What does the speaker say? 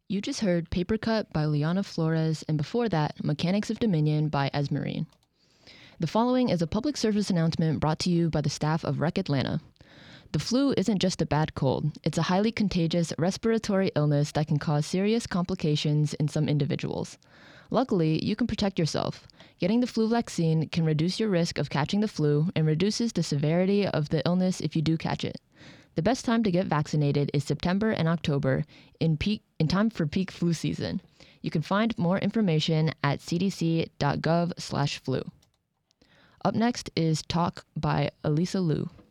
You just heard Paper Cut by Liana Flores, and before that, Mechanics of Dominion by Esmerine. The following is a public service announcement brought to you by the staff of Rec Atlanta. The flu isn't just a bad cold, it's a highly contagious respiratory illness that can cause serious complications in some individuals. Luckily, you can protect yourself. Getting the flu vaccine can reduce your risk of catching the flu and reduces the severity of the illness if you do catch it. The best time to get vaccinated is September and October in time for peak flu season. You can find more information at cdc.gov/flu. Up next is Talk by Elisa Liu.